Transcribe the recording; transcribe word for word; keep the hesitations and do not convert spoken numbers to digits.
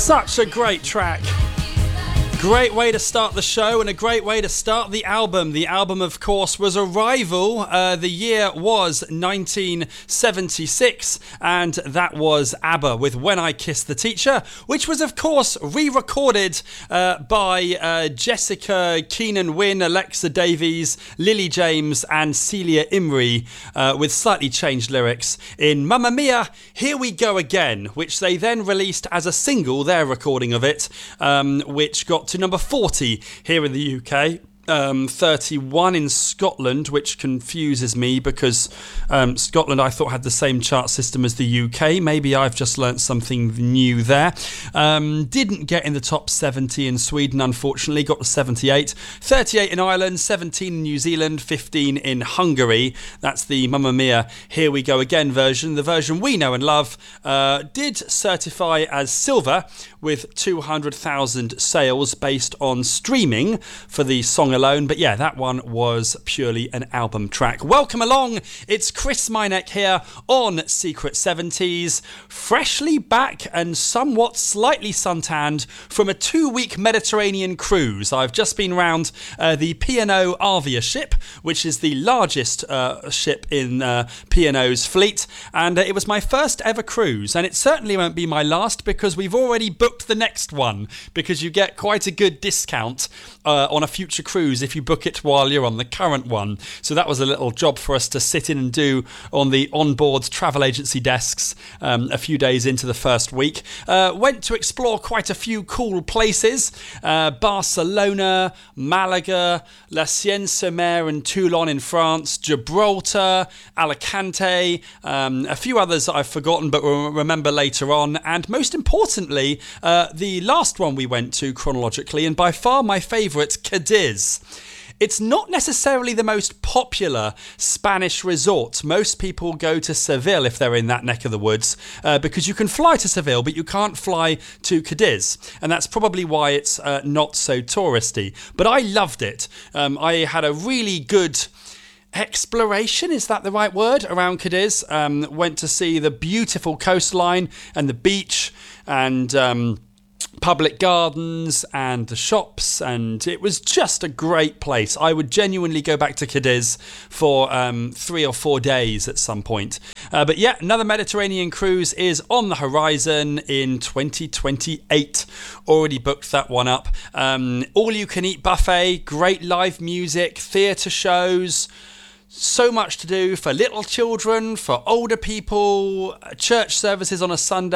Such a great track. Great way to start the show and a great way to start the album. The album, of course, was Arrival. Uh, the year was nineteen seventy-six, and that was ABBA with When I Kissed the Teacher, which was, of course, re-recorded uh, by uh, Jessica Keenan-Wynn, Alexa Davies, Lily James and Celia Imrie uh, with slightly changed lyrics in Mamma Mia, Here We Go Again, which they then released as a single, their recording of it, um, which got to number forty here in the U K. Um, thirty-one in Scotland, which confuses me because um, Scotland I thought had the same chart system as the U K. Maybe I've just learnt something new there. Um, didn't get in the top seventy in Sweden, unfortunately. Got to seventy-eight. thirty-eight in Ireland, seventeen in New Zealand, fifteen in Hungary. That's the Mamma Mia, Here We Go Again version. The version we know and love uh, did certify as silver with two hundred thousand sales based on streaming for the song alone, but yeah, that one was purely an album track. Welcome along, it's Chris Mineck here on Secret seventies, freshly back and somewhat slightly suntanned from a two-week Mediterranean cruise. I've just been round uh, the P and O Arvia ship, which is the largest uh, ship in uh, P and O's fleet, and uh, it was my first ever cruise, and it certainly won't be my last because we've already booked the next one, because you get quite a good discount uh, on a future cruise if you book it while you're on the current one. So that was a little job for us to sit in and do on the onboard travel agency desks um, a few days into the first week. Uh, went to explore quite a few cool places. Uh, Barcelona, Malaga, La Sienne-sur-Mer and Toulon in France, Gibraltar, Alicante, um, a few others that I've forgotten but will remember later on. And most importantly, uh, the last one we went to chronologically, and by far my favourite, Cadiz. It's not necessarily the most popular Spanish resort. Most people go to Seville if they're in that neck of the woods, uh, because you can fly to Seville, but you can't fly to Cadiz. And that's probably why it's uh, not so touristy. But I loved it. Um, I had a really good exploration, is that the right word, around Cadiz. Um, went to see the beautiful coastline and the beach and Um, public gardens and the shops, and it was just a great place. I would genuinely go back to Cadiz for um, three or four days at some point. Uh, but yeah, another Mediterranean cruise is on the horizon in twenty twenty-eight. Already booked that one up. Um, all you can eat buffet, great live music, theatre shows. So much to do for little children, for older people, church services on a Sunday.